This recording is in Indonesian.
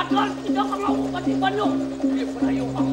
Tuhan tidak mau obat di Bandung. Dia pernah